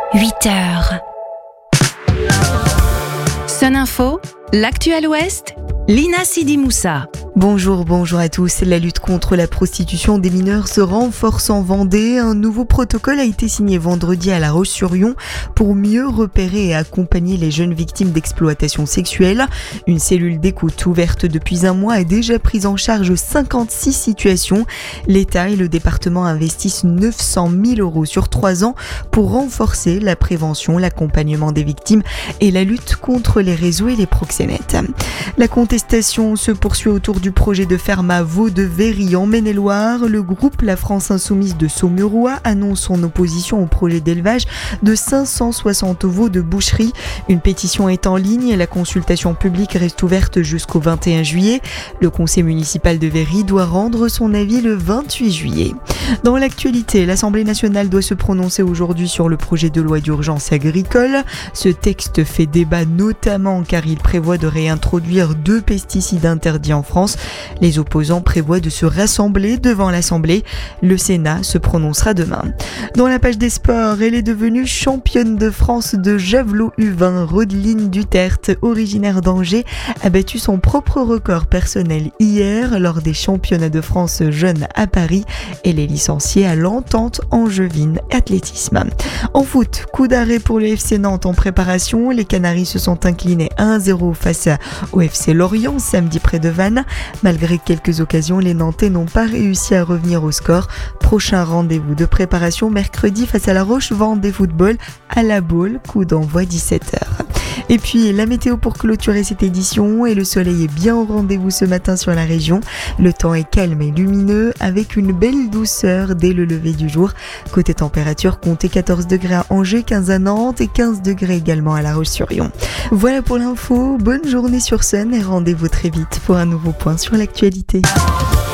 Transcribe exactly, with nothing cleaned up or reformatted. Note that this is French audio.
huit heures. Sun Info, l'actuel Ouest, Lina Sidi Moussa. Bonjour, bonjour à tous. La lutte contre la prostitution des mineurs se renforce en Vendée. Un nouveau protocole a été signé vendredi à La Roche-sur-Yon pour mieux repérer et accompagner les jeunes victimes d'exploitation sexuelle. Une cellule d'écoute ouverte depuis un mois a déjà pris en charge cinquante-six situations. L'État et le département investissent neuf cent mille euros sur trois ans pour renforcer la prévention, l'accompagnement des victimes et la lutte contre les réseaux et les proxénètes. La contestation se poursuit autour du projet de ferme à Vaux de Véry en Maine-et-Loire. Le groupe La France Insoumise de Saumurois annonce son opposition au projet d'élevage de cinq cent soixante veaux de boucherie. Une pétition est en ligne et la consultation publique reste ouverte jusqu'au vingt et un juillet. Le conseil municipal de Véry doit rendre son avis le vingt-huit juillet. Dans l'actualité, l'Assemblée nationale doit se prononcer aujourd'hui sur le projet de loi d'urgence agricole. Ce texte fait débat notamment car il prévoit de réintroduire deux pesticides interdits en France. Les opposants prévoient de se rassembler devant l'Assemblée. Le Sénat se prononcera demain. Dans la page des sports, elle est devenue championne de France de javelot U vingt. Rodeline Duterte, originaire d'Angers, a battu son propre record personnel hier lors des championnats de France jeunes à Paris. Elle est licenciée à l'entente angevine athlétisme. En foot, coup d'arrêt pour le F C Nantes en préparation. Les Canaries se sont inclinés un à zéro face au F C Lorient samedi près de Vannes. Malgré quelques occasions, les Nantais n'ont pas réussi à revenir au score. Prochain rendez-vous de préparation mercredi face à la Roche Vendée Football à la Baule, coup d'envoi dix-sept heures. Et puis la météo pour clôturer cette édition, et le soleil est bien au rendez-vous ce matin sur la région. Le temps est calme et lumineux avec une belle douceur dès le lever du jour. Côté température, comptez quatorze degrés à Angers, quinze à Nantes et quinze degrés également à La Roche-sur-Yon. Voilà pour l'info, bonne journée sur Sun et rendez-vous très vite pour un nouveau point sur l'actualité.